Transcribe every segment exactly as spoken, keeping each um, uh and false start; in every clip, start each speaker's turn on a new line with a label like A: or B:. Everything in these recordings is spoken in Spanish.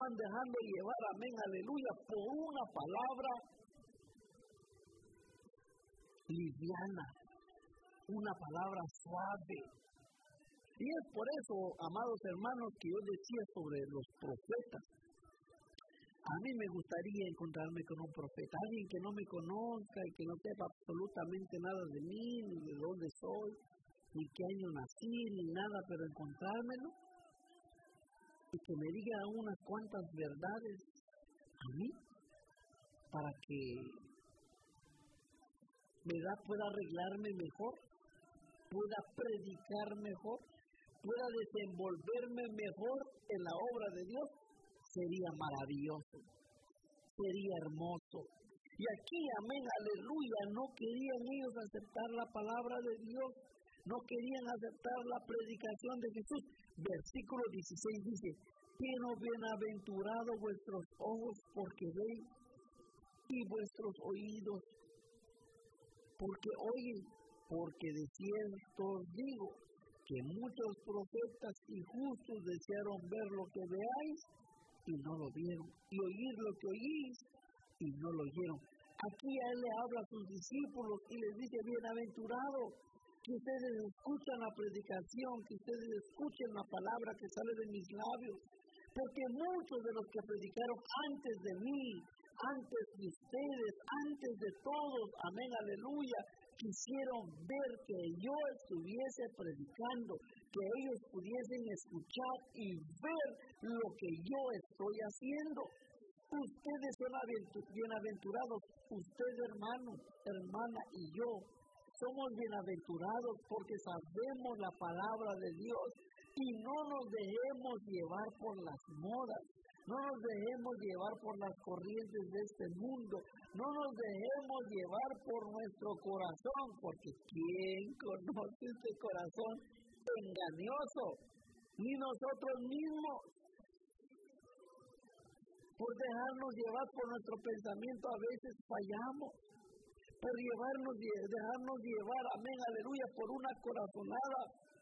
A: estaban dejando llevar, amén, aleluya, por una palabra liviana, una palabra suave. Y es por eso, amados hermanos, que yo decía sobre los profetas. A mí me gustaría encontrarme con un profeta, alguien que no me conozca y que no sepa absolutamente nada de mí, ni de dónde soy, ni qué año nací, ni nada, pero encontrármelo y que me diga unas cuantas verdades a mí, para que ¿verdad? pueda arreglarme mejor, pueda predicar mejor, pueda desenvolverme mejor en la obra de Dios, sería maravilloso, sería hermoso. Y aquí, amén, aleluya, no querían ellos aceptar la palabra de Dios, no querían aceptar la predicación de Jesús. Versículo dieciséis dice, pero bienaventurados vuestros ojos porque ven y vuestros oídos porque oyen, porque de cierto os digo que muchos profetas y justos desearon ver lo que veáis y no lo vieron, y oír lo que oís y no lo oyeron. Aquí a él le habla a sus discípulos y les dice, bienaventurados, que ustedes escuchan la predicación, que ustedes escuchen la palabra que sale de mis labios, porque muchos de los que predicaron antes de mí, antes de ustedes, antes de todos, amén, aleluya, quisieron ver que yo estuviese predicando, que ellos pudiesen escuchar y ver lo que yo estoy haciendo. Ustedes son bienaventurados, usted hermano, hermana y yo, somos bienaventurados porque sabemos la palabra de Dios y no nos dejemos llevar por las modas. No nos dejemos llevar por las corrientes de este mundo. No nos dejemos llevar por nuestro corazón, porque ¿quién conoce este corazón engañoso? Ni nosotros mismos. Por dejarnos llevar por nuestro pensamiento a veces fallamos. Por llevarnos, dejarnos llevar, amén, aleluya, por una corazonada.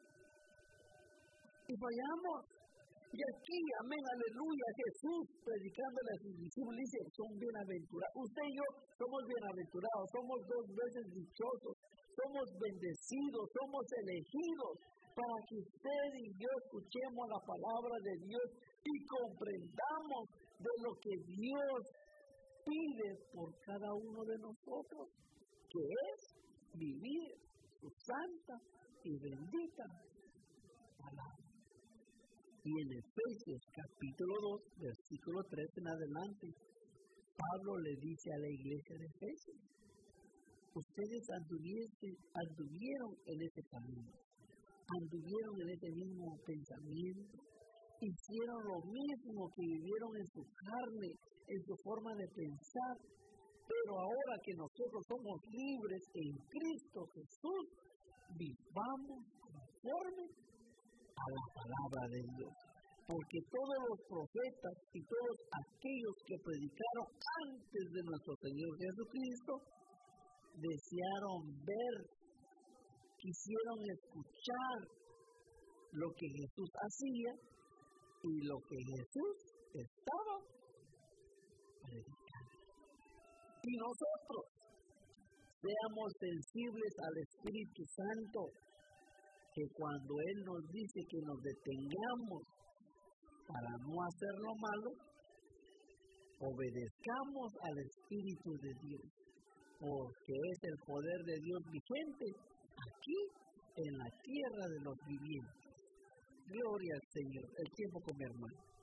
A: Y fallamos. Y aquí, amén, aleluya, Jesús predicándole a sus discípulos dice, son bienaventurados. Usted y yo somos bienaventurados, somos dos veces dichosos, somos bendecidos, somos elegidos para que usted y yo escuchemos la palabra de Dios y comprendamos de lo que Dios pide por cada uno de nosotros, que es vivir su santa y bendita palabra. Y en Efesios capítulo dos, versículo tres en adelante, Pablo le dice a la iglesia de Efesios, ustedes anduvieron en ese camino, anduvieron en ese mismo pensamiento, hicieron lo mismo que vivieron en su carne, en su forma de pensar, pero ahora que nosotros somos libres en Cristo Jesús, vivamos conforme a la palabra de Dios, porque todos los profetas y todos aquellos que predicaron antes de nuestro Señor Jesucristo desearon ver, quisieron escuchar lo que Jesús hacía y lo que Jesús estaba predicando. Y nosotros seamos sensibles al Espíritu Santo, que cuando Él nos dice que nos detengamos para no hacer lo malo, obedezcamos al Espíritu de Dios, porque es el poder de Dios vigente aquí en la tierra de los vivientes. Gloria al Señor. El tiempo con mi hermano.